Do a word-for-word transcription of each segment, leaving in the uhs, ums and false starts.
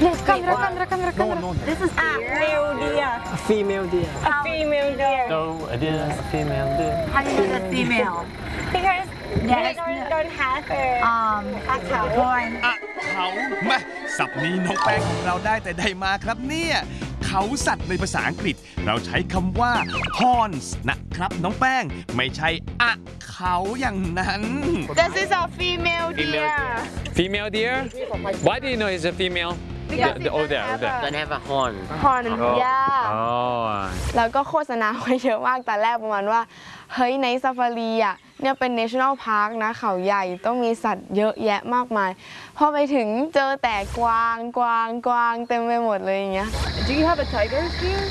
Rekam, rekam, rekam, rekam. No, no. This is a male deer. A female deer. A female deer. So a deer, a female deer. How do you know the female? Because There's they don't, no- don't have a Um, a cowboy. อะเขาแม่ศัพท์นี้น้องแป้งของเราได้แต่ใดมาครับเนี่ยเขาสัตว์ในภาษาอังกฤษเราใช้คำว่า horns นะครับน้องแป้งไม่ใช่อะเขาอย่างนั้น This is a female deer. Female deer? Why do you know it's a female? Because The- the- oh, it there, doesn't there. have Don't have a horn. Horn. Oh. Yeah. Oh. แล้วก็โฆษณาไว้เยอะมากแต่แรกประมาณว่าเฮ้ยในซาฟารีอ่ะเนี่ยเป็น national park นะเขาใหญ่ต้องมีสัตว์เยอะแยะมากมายพอไปถึงเจอแต่กวางกวางกวางเต็มไปหมดเลยอย่างเงี้ย Do you have a tiger here?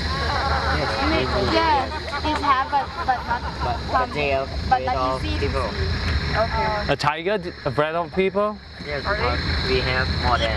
Yeah it have but but not But, from but they are but afraid not of easy to people. okay A tiger afraid of people? Yes, because we have more than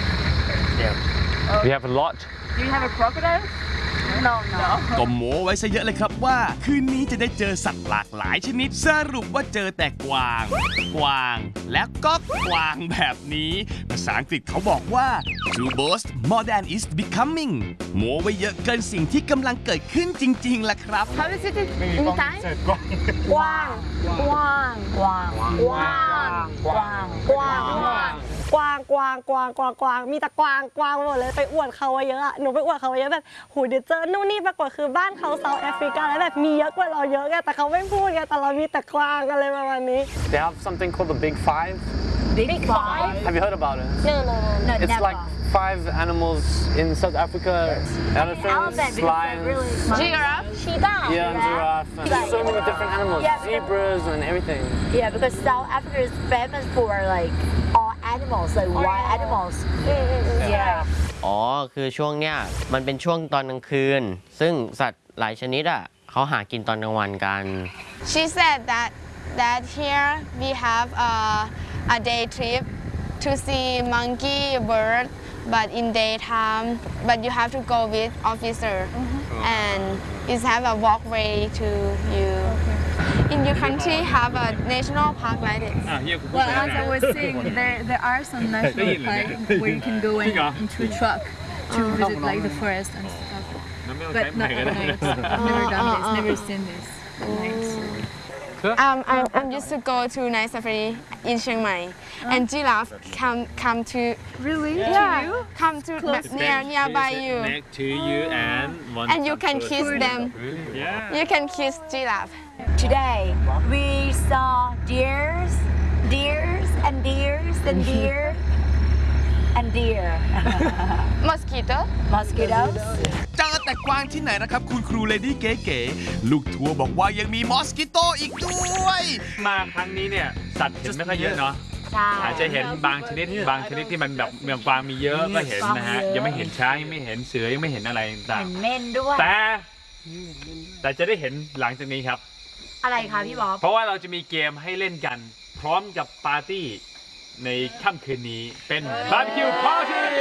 them. We have a lot. Do you have a crocodile? no no ก็โม้ไว้ซะเยอะเลยครับว่า คืนนี้จะได้เจอสัตว์หลากหลายชนิดสรุปว่าเจอแต่กวาง กวาง และก็กวางแบบนี้ ภาษาอังกฤษเขาบอกว่า to boast more than is becoming โม้ไว้เยอะเกินสิ่งที่กำลังเกิดขึ้นจริงๆล่ะครับ how is it in Thai กวางกวางกวางกวางกวางกวางกวางกวางกวางกวางกวางมีแต่กวางกวางหมดเลยไปอวดเขาไว้เยอะอะหนูไปอวดเขาไว้เยอะแบบโหเดี๋ยวเจอนู่นนี่ปรากฏคือบ้านเขาเซาท์แอฟริกาแล้วแบบมีเยอะกว่าเราเยอะไงแต่เขาไม่พูดไงแต่เรามีแต่กวางอะไรประมาณนี้ They have something called the Big Five. Big five? Have you heard about it? no no no No, It's never. like five animals in South Africa. Elephants, Elephant, because lions, they're really smart. giraffe cheetah yeah, and giraffe, and Right. so many different animals, Yeah, because- zebras and everything. Yeah, because South Africa is famous for like all animals, like wild animals. Yeah. อ๋อ คือช่วงเนี้ยมันเป็นช่วงตอนกลางคืน ซึ่งสัตว์หลายชนิดอ่ะเขาหากินตอนกลางวันกัน she said that that here we have a a day trip to see monkey bird but in daytime but you have to go with officer and it's have a walkway to you in your country have a national park like this Well, as I was saying, there there are some national parks where you can go in, into a truck to visit like the forest and stuff. But not at night. I've never done this, never seen this at night. Um, I'm, I'm used to go to night safari in Chiang Mai, and giraffe come come to Really? yeah To you? come to near nearby you, next to you and want and you some can food. kiss them. Yeah. You can kiss giraffe. Today we saw deers, deers and deers and deer and deer. Mosquito. Mosquitoes. เจอแต่กวางที่ไหนนะครับคุณครูเลดี้เก๋ๆลูกทัวร์บอกว่ายังมีมอสกิโตอีกด้วยมาครั้งนี้เนี่ยสัตว์เห็นไม่ค่อยเยอะเนาะใช่อาจจะเห็นบางชนิดบางชนิดที่มันแบบเมืองกวางมีเยอะก็เห็นนะฮะกวางมีเยอะยังไม่เห็นช้างยังไม่เห็นเสือยังไม่เห็นอะไรต่างเห็นเม่นด้วยๆแต่แต่จะได้เห็นหลังจากนี้ครับอะไรคะพี่บ๊อบเพราะว่าเราจะมีเกมให้เล่นกัน พร้อมกับปาร์ตี้ในค่ำคืนนี้เป็นบาร์บีคิวปาร์ตี้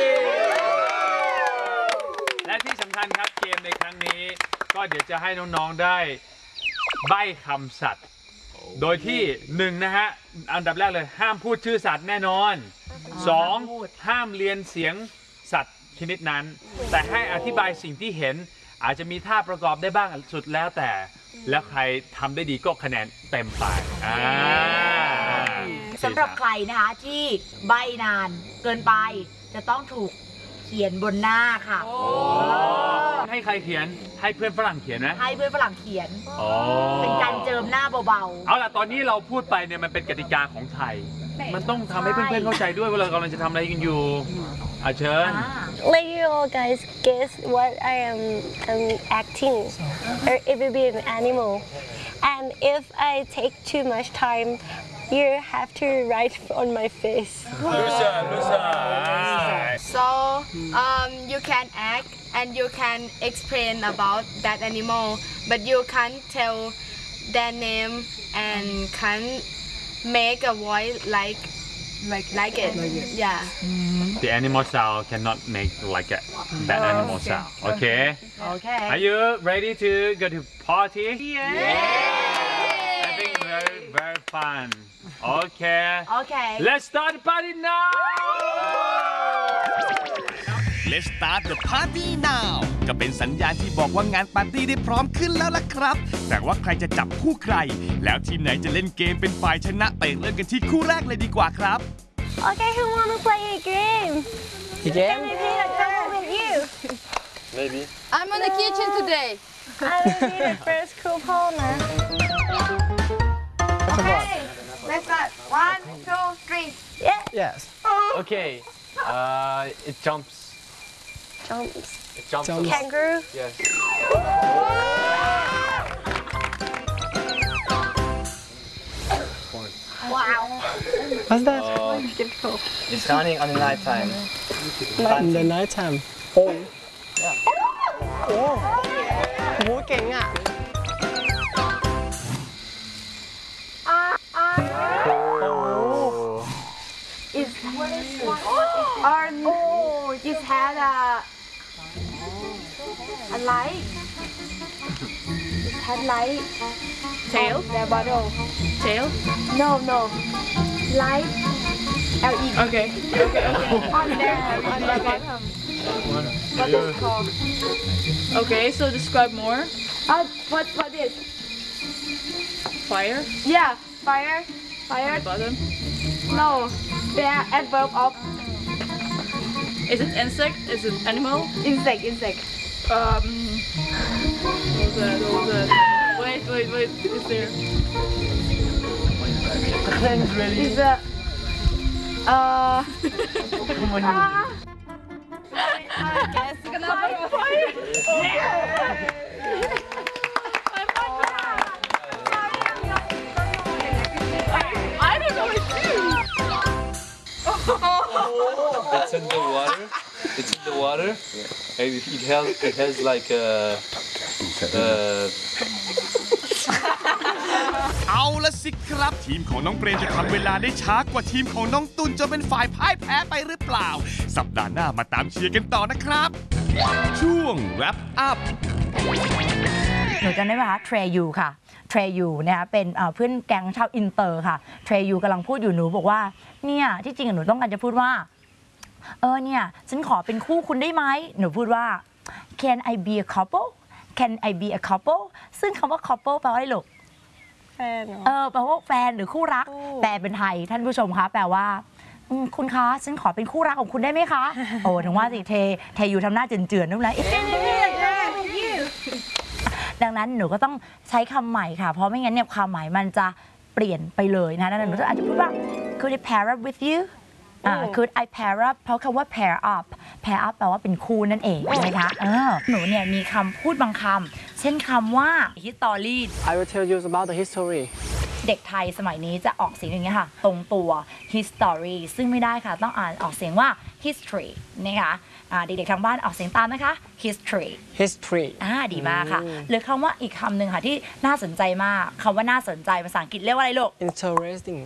และที่สำคัญครับเกมในครั้งนี้ ก็เดี๋ยวจะให้น้องๆได้ใบ้คำสัตว์ โดยที่หนึ่งนะฮะอันดับแรกเลยห้ามพูดชื่อสัตว์แน่นอนสองห้ามเรียนเสียงสัตว์ชนิดนั้น แต่ให้อธิบายสิ่งที่เห็นอาจจะมีท่าประกอบได้บ้างสุดแล้วแต่ แล้วใครทำได้ดีก็คะแนนเต็มไปอ่าสำหรับใครนะคะที่ใบนานเกินไปจะต้องถูกเขียนบนหน้าค่ะให้ใครเขียนให้เพื่อนฝรั่งเขียนนะให้เพื่อนฝรั่งเขียนอ๋อเป็นการเจิมหน้าเบาเอาล่ะตอนนี้เราพูดไปเนี่ยมันเป็นกติกาของไทย มันต้องทำให้เพื่อนๆเข้าใจด้วยว่าเรากำลังจะทำอะไรกันอยู่อาเชิญ Let you all guys guess what I am um, acting, or it will be an animal. And if I take too much time, you have to write on my face. So um, you can act and you can explain about that animal, but you can't tell their name and can't make a voice like like like it. Yeah. The animal sound cannot make like a, that animal sound. Okay. ๆ โอเค Are you ready to go to party? Yeah. I think very very fun. Okay. โอเค Let's start the party now. Let's start the party now ก็เป็นสัญญาณที่บอกว่างานปาร์ตี้ได้พร้อมขึ้นแล้วล่ะครับ แต่ว่าใครจะจับคู่ใคร แล้วทีมไหนจะเล่นเกมเป็นฝ่ายชนะไปเริ่มกันที่คู่แรกเลยดีกว่าครับ Okay, who wanna play a game? The game? Maybe a couple with you. Maybe. I'm in the kitchen today. I will be the first couponer. Okay, let's start. One, two, three. Yeah. Yes. Okay. Uh, it jumps. Jumps. It jumps. Jumps. Kangaroo. Yes. Wow. What's that? It's running on the night time. In the night time. Oh. โอ้โหเก่งอ่ะ Oh. It's or oh, it had a a light. It had light. Tail. The bottle. Tail. No, no. Light. L E D. Okay. Okay. Okay. On there, on the bottom. What is called? Okay. So describe more. Uh, what what is? Fire. Yeah, fire. Fire. The bottom. No. They are adverb of Is it insect? Is it animal? insect. Insect. Um. What was that? What was that? Wait, wait, wait. Is there? Is a uh. ah. I don't know it too. It's in the water. It's in the water. And it it has it has like a. Uh, เอาละสิครับ ทีมของน้องเปรมจะทำเวลาได้ช้ากว่าทีมของน้องตุนจนเป็นฝ่ายพ่ายแพ้ไปหรือเปล่า สัปดาห์หน้ามาตามเชียร์กันต่อนะครับ ช่วง wrap up หนูจำได้ไหมคะเทรยูค่ะเทรยูนะคะเป็นเอ่อเพื่อนแก๊งชาวอินเตอร์ค่ะเทรยูกำลังพูดอยู่หนูบอกว่าเนี่ยที่จริงหนูต้องการจะพูดว่าเออเนี่ยฉันขอเป็นคู่คุณได้ไหมหนูพูดว่า can I be a couple can I be a couple ซึ่งคำว่า couple แปลว่าอะไรลูกแฟนเหรอเออแปลว่าแฟนหรือคู่รักคู่แปลเป็นไทยท่านผู้ชมคะแปลว่าอืมคุณคะฉันขอเป็นคู่รักของคุณได้ไหมคะ โอ้ถึงว่าสิเทเทอยู่ทำหน้าเจือนๆนู่นแหละ Can I be a girl with you? ดังนั้นหนูก็ต้องใช้คำใหม่ค่ะ เพราะไม่งั้นเนี่ยความหมายมันจะเปลี่ยนไปเลยนะดังนั้นหนูอาจจะพูดว่า could I pair up with you อ่า could I pair up เพราะคำว่า pair up pair up แปลว่าเป็นคู่นั่นเองนะคะเออหนูเนี่ยมีคำพูดบางคำเช่นคำว่า history I will tell you about the history. เด็กไทยสมัยนี้จะออกเสียงอย่างนี้ยค่ะ ตรงตัว history ซึ่งไม่ได้ค่ะ ต้องอ่านออกเสียงว่า history นะคะอ่าเด็กๆทางบ้านออกเสียงตามนะคะ history History. อ่าดีมากค่ะหรือคำว่าอีกคำหนึ่งค่ะที่น่าสนใจมากคำว่าน่าสนใจภาษาอังกฤษเรียกว่าอะไรลูก Interesting.